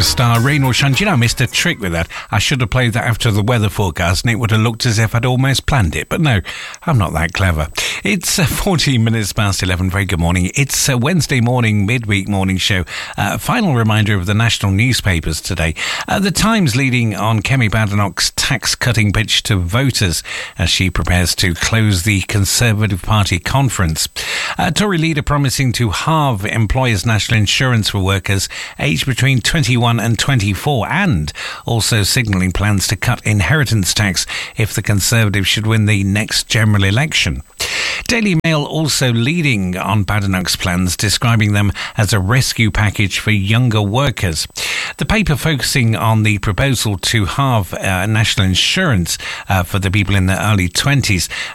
superstar rain or shine. Do you know, I missed a trick with that. I should have played that after the weather forecast and it would have looked as if I'd almost planned it. But no, I'm not that clever. It's 14 minutes past 11. Very good morning. It's a Wednesday morning, midweek morning show. Final reminder of the national newspapers today. The Times leading on Kemi Badenoch's tax-cutting pitch to voters as she prepares to close the Conservative Party conference. Tory leader promising to halve employers' national insurance for workers aged between 21 and 24, and also signalling plans to cut inheritance tax if the Conservatives should win the next general election. Daily Mail also leading on Badenoch's plans, describing them as a rescue package for younger workers. The paper focusing on the proposal to halve national insurance for the people in their early 20s,